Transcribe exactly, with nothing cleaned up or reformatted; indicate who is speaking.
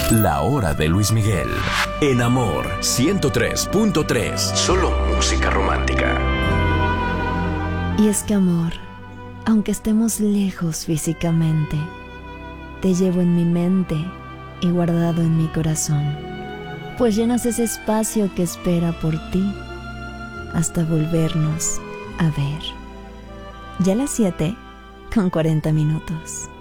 Speaker 1: La hora de Luis Miguel. En Amor ciento tres punto tres. Solo música romántica.
Speaker 2: Y es que, amor, aunque estemos lejos físicamente, te llevo en mi mente y guardado en mi corazón, pues llenas ese espacio que espera por ti hasta volvernos a ver. Ya las siete con cuarenta minutos.